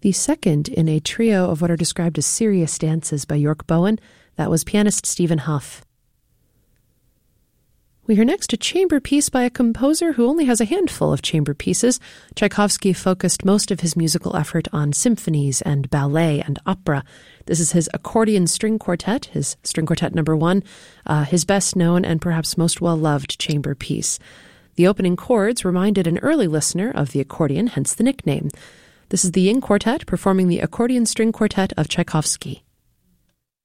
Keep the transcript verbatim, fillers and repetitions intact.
The second in a trio of what are described as serious dances by York Bowen. That was pianist Stephen Huff. We hear next a chamber piece by a composer who only has a handful of chamber pieces. Tchaikovsky focused most of his musical effort on symphonies and ballet and opera. This is his accordion string quartet, his string quartet number one, uh, his best known and perhaps most well-loved chamber piece. The opening chords reminded an early listener of the accordion, hence the nickname. This is the Ying Quartet performing the accordion string quartet of Tchaikovsky.